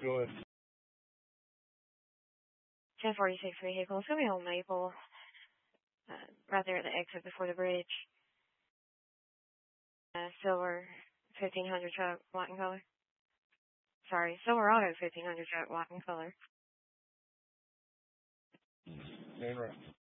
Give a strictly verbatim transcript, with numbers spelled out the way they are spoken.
Go ahead. ten forty-six vehicle, it's going to be on Maple, uh, right there at the exit before the bridge. Uh, silver fifteen hundred truck, black and color. Sorry, Silverado fifteen hundred truck, black and color. Main right.